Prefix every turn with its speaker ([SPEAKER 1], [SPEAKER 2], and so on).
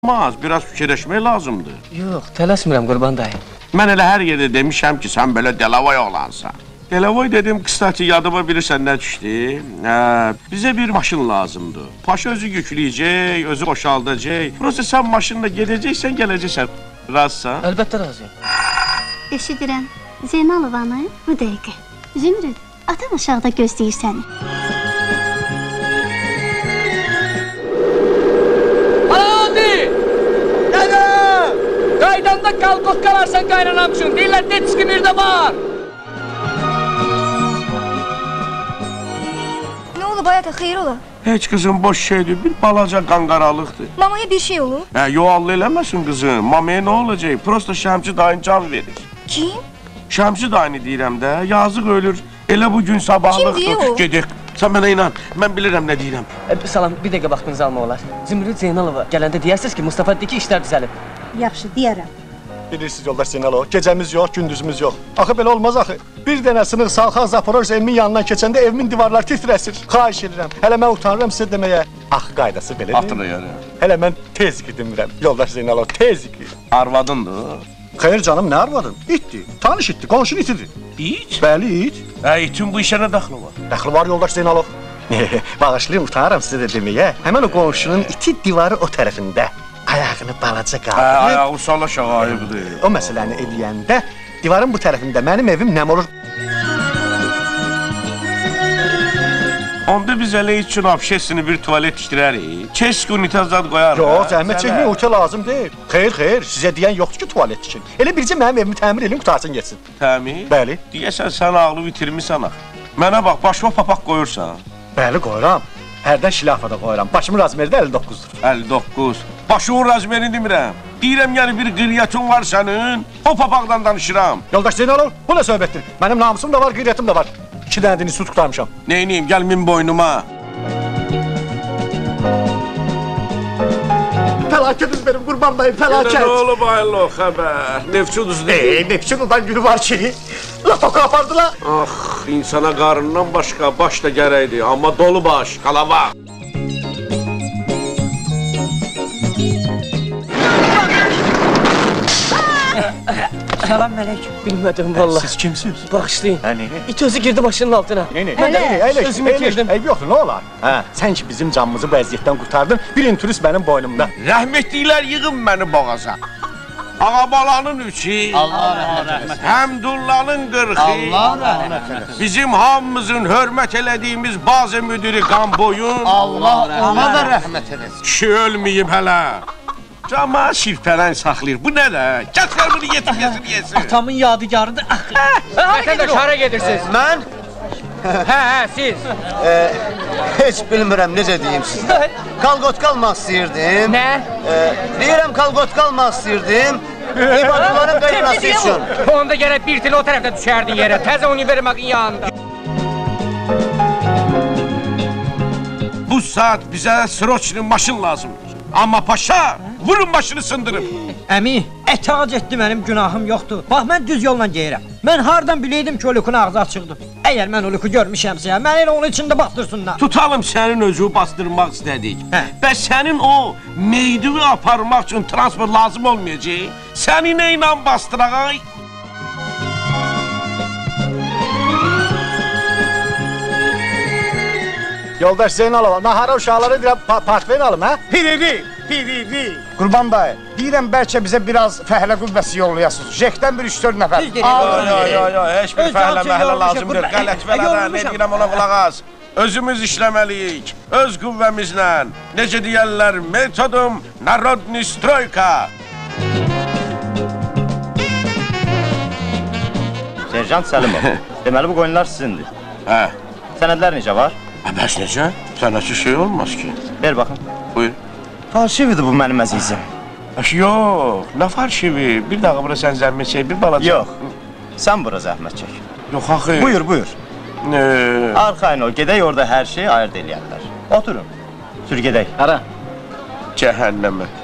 [SPEAKER 1] Biraz fikirləşmək lazımdır.
[SPEAKER 2] Yox, tələsmirəm Qurban dayı.
[SPEAKER 1] Mən elə hər yerdə demişəm ki, sən belə Delavoy oğlansan. Delavoy dedim, qıstati yadıma bilirsən nə düşdü? Bizə bir maşın lazımdır. Paşa özü yükləyəcək, özü boşaldacaq. Prosta sən maşınla gedəcəksən, gələcəksən. Razısan?
[SPEAKER 2] Əlbəttə razıyam.
[SPEAKER 3] Eşidirəm. Zeynalovanı bu dəqiqə. Zümrüd, atan aşağıda gözləyir səni.
[SPEAKER 2] Qaydanda kalkok qalarsan qaynanam üçün. Deyirlər, detski bir də var.
[SPEAKER 4] Ne oldu bayata, xeyir ola?
[SPEAKER 1] Heç qızım boş şeydir, bir balaca qanqaralıqdır.
[SPEAKER 4] Mamaya bir şey olur.
[SPEAKER 1] Yoallı eləməsin qızım, mamaya nə olacaq? Prosta Şəmsi dayın can verir.
[SPEAKER 4] Kim?
[SPEAKER 1] Şəmsi dayını deyirəm də, yazıq ölür. Elə bu gün sabahlıqdır.
[SPEAKER 4] Kim deyir o?
[SPEAKER 1] Gedək. Sən mənə inan, mən bilirəm nə deyirəm.
[SPEAKER 2] Salam, bir dəqiqə vaxtınızı alma olar. Zümrüd Zeynalova gələndə deyərsiniz ki, Mustafa dedi ki, işlər düzəlib.
[SPEAKER 5] Yaxşı, deyərəm.
[SPEAKER 6] Bilirsiniz yoldaş Zeynalov, gecəmiz yox, gündüzümüz yox. Axı belə olmaz axı. Bir dənə sınıq salxaq Zaporoj evimin yanından keçəndə evimin divarları titrəsir. Xahiş edirəm. Hələ mən utanıram sizə deməyə. Axı qaydası belədir.
[SPEAKER 1] Atını yəni.
[SPEAKER 6] Hələ mən tez demirəm. Yoldaş Zeynalov, tez
[SPEAKER 1] Arvadındır.
[SPEAKER 6] Xeyr canım, nə arvadın? İtdir. Tanış itdir, qonşun itidir.
[SPEAKER 1] İt?
[SPEAKER 6] Bəli, it.
[SPEAKER 1] İtin bu işə nə daxlı var?
[SPEAKER 6] Dəxli var yoldaş Zeynalov. Bağışlayın, utanıram sizə də deməyə. Həmən o qonşunun iti divarı o tərəfində. Ayağını balaca qaldırıb.
[SPEAKER 1] Ayağı sal aşağı ayıbdır.
[SPEAKER 6] O məsələni eləyəndə divarın bu tərəfində mənim evim nəm olur?
[SPEAKER 1] Onda biz elə üçün abşesini bir tuvalet tikdirərik. Keşke unitazdan qoyarıq.
[SPEAKER 6] Yox, zəhmət çəkməyin, uta lazım deyil. Xeyr, sizə deyən yoxdur ki, tuvalet tikin. Elə bircə mənim evimi təmir edin, qutarsın getsin.
[SPEAKER 1] Təmir?
[SPEAKER 6] Bəli.
[SPEAKER 1] Deyəsən, sən ağlı bitirmişsən axı. Mənə bax, başıma papaq qoyursan.
[SPEAKER 6] Bəli, qoyuram. Hərdən şilafada qoyuram. Başımın razmeri də 59-dur.
[SPEAKER 1] 59. Başımın razmerini demirəm. Deyirəm, yəni bir qeyriyyatın var sənin. O papaqdan danışıram.
[SPEAKER 6] Yoldaş Zeynalov, bu nə söhbətdir? Mənim namusum da var, qeyriyyatım da var. 2 dənə dini su tutarmışam.
[SPEAKER 1] Neyniyim, gəl min boynuma.
[SPEAKER 6] Fəlakətiz benim Qurban dayı, fəlakət.
[SPEAKER 1] Nə olub ayılı xəbər? Nefçuduzdur.
[SPEAKER 6] Nefçunudan günü var ki, latoka apardılar.
[SPEAKER 1] Ah, insana qarından başqa baş da gərəkdir. Amma dolu baş, qalava.
[SPEAKER 2] Salam mələk. Bilmədim vallahi.
[SPEAKER 6] Siz kimsiniz?
[SPEAKER 2] Bağışlayın.
[SPEAKER 6] Nə?
[SPEAKER 2] İt özü girdi başının altına.
[SPEAKER 6] Əyləş,
[SPEAKER 2] Sözümü itirdim.
[SPEAKER 6] Eyb yoxdur, nə olar? Sən ki bizim canımızı bu əziyyətdən qurtardın, bir inturist mənim boynumda.
[SPEAKER 1] Rəhmətliklər yığın məni boğaza. Ağabalanın üçü, Həmdullanın 40'ı, bizim hamımızın hörmət elədiyimiz bazı müdürü Qamboyun,
[SPEAKER 7] ona da rəhmət eləsin.
[SPEAKER 1] Kişi ölməyim hələ. Cama şirpələn saxlayır. Bu nə də? Gətir bunu yesin.
[SPEAKER 2] Atamın yadigarıdır. Vətəndaş, hara gedirsiniz?
[SPEAKER 7] Mən?
[SPEAKER 2] Hə, siz.
[SPEAKER 7] Heç bilmirəm necə deyim sizə. Kalqotka almaq istəyirdim.
[SPEAKER 2] Nə?
[SPEAKER 7] Deyirəm kalqotka almaq istəyirdim. İbadətlərin qaynanası üçün.
[SPEAKER 2] Onda gərək bir tili o tərəfdə düşərdin yerə. Təzə univermağın yanında.
[SPEAKER 1] Bu saat bizə sroçlu maşın lazımdır. Amma paşa, vurun başını sındırıb.
[SPEAKER 8] Əmi, etac etdi, mənim günahım yoxdur. Bax, mən düz yolla geyirəm. Mən hardan biləydim ki, o lükün ağzı açıqdır. Əgər mən o lükü görmüşəmsə, mən elə onun içində bastırsınlar.
[SPEAKER 1] Tutalım sənin özü bastırmaq istədik. Bəs sənin o meydivi aparmaq üçün transport lazım olmayacaq. Səni nə ilə bastıraq?
[SPEAKER 6] Yoldaş Zeynalov, nahara uşaqları deyirəm, partveyin alım, hə?
[SPEAKER 7] Piriri. Qurban dayı, deyirəm bəlkə bizə biraz fəhlə qüvvəsi yollayasınız. Jekdən bir 3-4 nəfər.
[SPEAKER 1] Yo, heç bir fəhlə məhlə lazımdır. Qələt vələdən, nə deyirəm ona qulaq az. Özümüz işləməliyik, öz qüvvəmizlə. Necə deyərlər, metodum narodni stroyka.
[SPEAKER 9] Serjant Səlimov, deməli bu qoyunlar sizindir.
[SPEAKER 1] Hə.
[SPEAKER 9] Sənədlər necə var?
[SPEAKER 1] Bəs necə? Sənəsi şey olmaz ki.
[SPEAKER 9] Ver baxın.
[SPEAKER 1] Buyur.
[SPEAKER 9] Falşividir bu mənim əzizim.
[SPEAKER 1] Yox, nə farşivi? Bir dağı bura sən zəhmət çək, bir balaca.
[SPEAKER 9] Yox, sən bura zəhmət çək.
[SPEAKER 1] Yox, axı.
[SPEAKER 9] Buyur. Arxayın ol, gedək orada hər şeyi ayırt eləyərlər. Oturun, sür gedək.
[SPEAKER 6] Hara?
[SPEAKER 1] Cəhənnəmə.